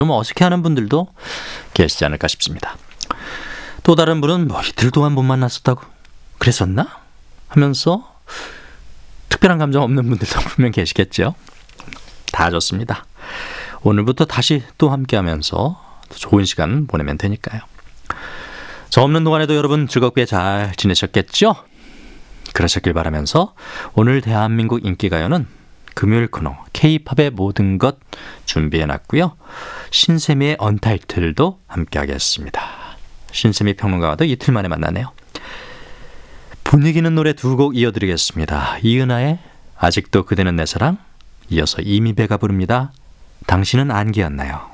좀 어색해하는 분들도 계시지 않을까 싶습니다. 또 다른 분은 뭐 이틀 동안 못 만났었다고 그랬었나? 하면서 특별한 감정 없는 분들도 분명 계시겠죠. 다 좋습니다. 오늘부터 다시 또 함께하면서 좋은 시간 보내면 되니까요. 저 없는 동안에도 여러분 즐겁게 잘 지내셨겠죠? 그러셨길 바라면서 오늘 대한민국 인기가요는 금요일 코너 K-팝의 모든 것 준비해놨고요. 신세미의 언타이틀도 함께하겠습니다. 신세미 평론가와도 이틀 만에 만나네요. 분위기 있는 노래 두 곡 이어드리겠습니다. 이은하의 아직도 그대는 내 사랑, 이어서 이미배가 부릅니다. 당신은 안개였나요?